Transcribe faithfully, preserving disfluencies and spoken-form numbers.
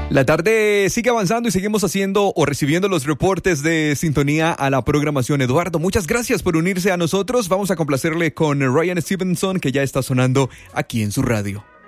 La tarde sigue avanzando y seguimos haciendo o recibiendo los reportes de sintonía a la programación. Eduardo, muchas gracias por unirse a nosotros. Vamos a complacerle con Ryan Stevenson, que ya está sonando aquí en su radio.